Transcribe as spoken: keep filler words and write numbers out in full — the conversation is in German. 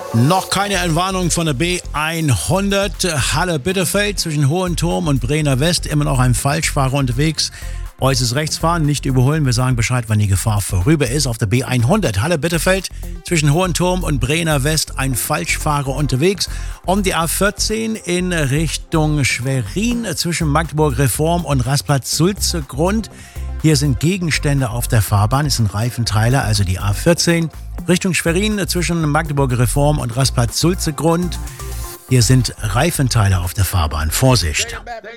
Noch keine Entwarnung von der B hundert Halle-Bitterfeld zwischen Hohenturm und Brenner West. Immer noch ein Falschfahrer unterwegs. Äußerst rechts fahren, nicht überholen. Wir sagen Bescheid, wann die Gefahr vorüber ist. Auf der B hundert Halle-Bitterfeld zwischen Hohenturm und Brenner West ein Falschfahrer unterwegs. Um die A vierzehn in Richtung Schwerin zwischen Magdeburg Reform und Rastplatz Sulzegrund. Hier sind Gegenstände auf der Fahrbahn, es sind Reifenteile, also die A vierzehn Richtung Schwerin zwischen Magdeburg Reform und Rastplatz Sulzegrund. Hier sind Reifenteile auf der Fahrbahn. Vorsicht!